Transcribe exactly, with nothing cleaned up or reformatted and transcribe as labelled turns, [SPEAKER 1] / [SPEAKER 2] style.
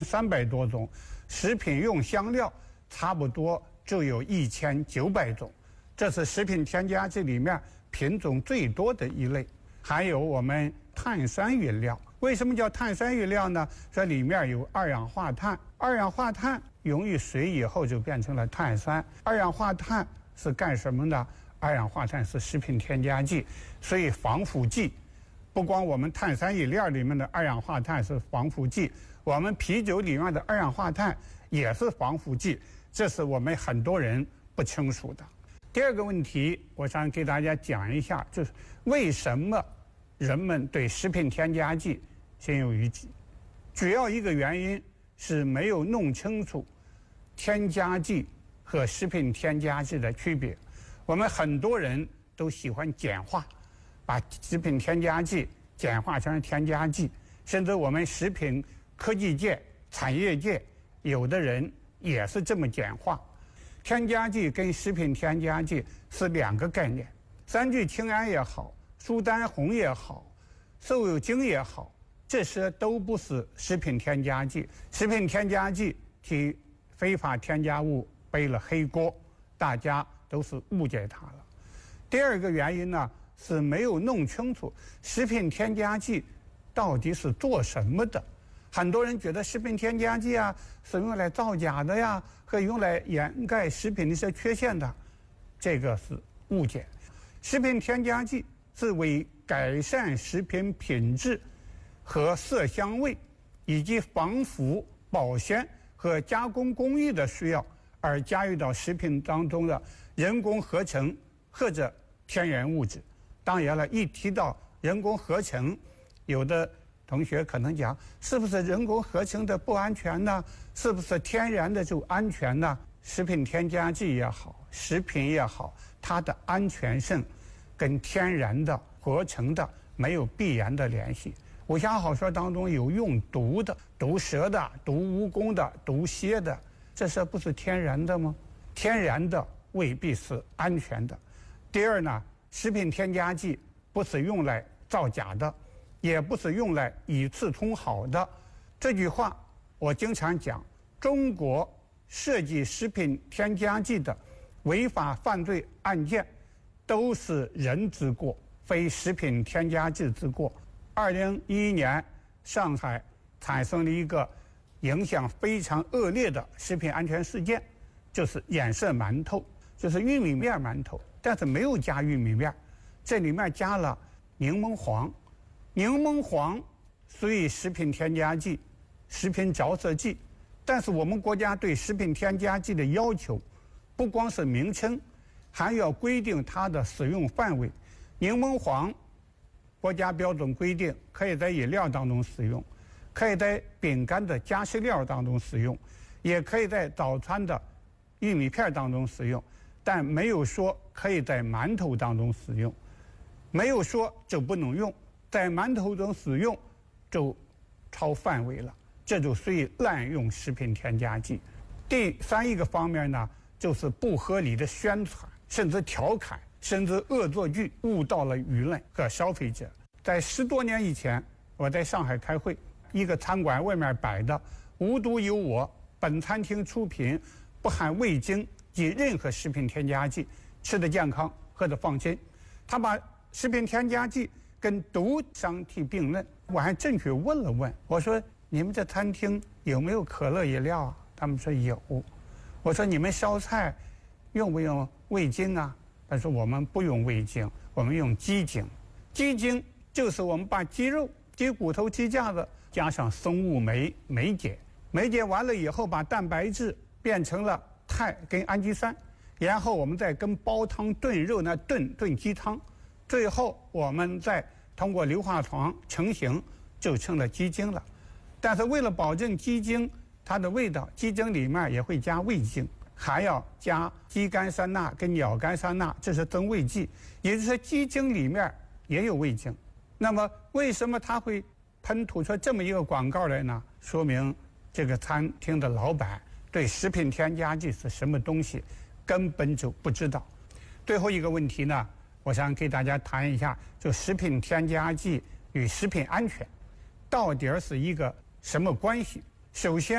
[SPEAKER 1] 三百多种，食品用香料差不多就有一千九百种，这是食品添加剂里面品种最多的一类。还有我们碳酸饮料，为什么叫碳酸饮料呢？这里面有二氧化碳，二氧化碳溶于水以后就变成了碳酸。二氧化碳是干什么呢？二氧化碳是食品添加剂，所以防腐剂。不光我们碳酸饮料里面的二氧化碳是防腐剂，我们啤酒里面的二氧化碳也是防腐剂，这是我们很多人不清楚的。第二个问题，我想给大家讲一下，就是为什么人们对食品添加剂心有余悸。主要一个原因是没有弄清楚添加剂和食品添加剂的区别。我们很多人都喜欢简化，把食品添加剂简化成添加剂，甚至我们食品科技界、产业界有的人也是这么简化。添加剂跟食品添加剂是两个概念，三聚氰胺也好，苏丹红也好，瘦肉精也好，这些都不是食品添加剂。食品添加剂替非法添加物背了黑锅，大家都是误解它了。第二个原因呢，是没有弄清楚食品添加剂到底是做什么的。很多人觉得食品添加剂啊是用来造假的呀，和用来掩盖食品的一些缺陷的，这个是误解。食品添加剂是为改善食品品质和色香味，以及防腐、保鲜和加工工艺的需要而加入到食品当中的人工合成或者天然物质。当然了，一提到人工合成，有的同学可能讲，是不是人工合成的不安全呢？是不是天然的就安全呢？食品添加剂也好，食品也好，它的安全性跟天然的合成的没有必然的联系。武侠小说当中有用毒的，毒蛇的，毒蜈蚣的，毒蝎的，这些不是天然的吗？天然的未必是安全的。第二呢，食品添加剂不是用来造假的，也不是用来以次充好的。这句话我经常讲，中国涉及食品添加剂的违法犯罪案件都是人之过，非食品添加剂之过。二零一一年上海产生了一个影响非常恶劣的食品安全事件，就是染色馒头，就是玉米面馒头，但是没有加玉米面，这里面加了柠檬黄。柠檬黄属于食品添加剂、食品着色剂，但是我们国家对食品添加剂的要求不光是名称，还要规定它的使用范围。柠檬黄国家标准规定可以在饮料当中使用，可以在饼干的加湿料当中使用，也可以在早餐的玉米片当中使用，但没有说可以在馒头当中使用，没有说就不能用，在馒头中使用就超范围了，这就属于滥用食品添加剂。第三一个方面呢，就是不合理的宣传，甚至调侃，甚至恶作剧，误导了舆论和消费者。在十多年以前，我在上海开会，一个餐馆外面摆的无独有我，本餐厅出品，不含味精及任何食品添加剂，吃得健康，喝得放心。他把食品添加剂跟毒相提并论，我还正确问了问，我说你们这餐厅有没有可乐饮料啊？他们说有。我说你们烧菜用不用味精啊？他说我们不用味精，我们用鸡精。鸡精就是我们把鸡肉、鸡骨头、鸡架子加上生物酶酶解，酶解完了以后把蛋白质变成了肽跟氨基酸，然后我们再跟煲汤炖肉呢炖炖鸡汤，最后我们再通过硫化床成型，就成了鸡精了。但是为了保证鸡精它的味道，鸡精里面也会加味精，还要加鸡肝酸钠跟鸟肝酸钠，这是增味剂，也就是说鸡精里面也有味精。那么为什么它会喷吐出这么一个广告来呢？说明这个餐厅的老板对食品添加剂是什么东西根本就不知道。最后一个问题呢，我想给大家谈一下，就食品添加剂与食品安全到底是一个什么关系。首先